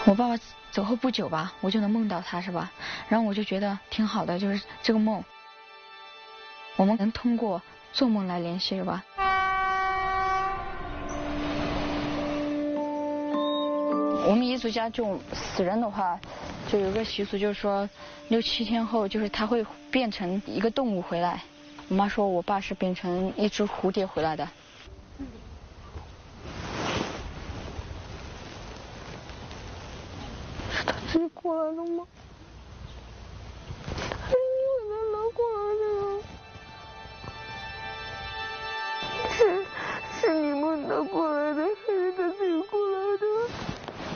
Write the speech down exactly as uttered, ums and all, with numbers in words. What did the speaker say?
我爸爸走后不久吧，我就能梦到他，是吧？然后我就觉得挺好的，就是这个梦，我们能通过做梦来联系，是吧？我们彝族家就死人的话，就有个习俗，就是说六七天后，就是他会变成一个动物回来。我妈说我爸是变成一只蝴蝶回来的。是他自己过来的吗？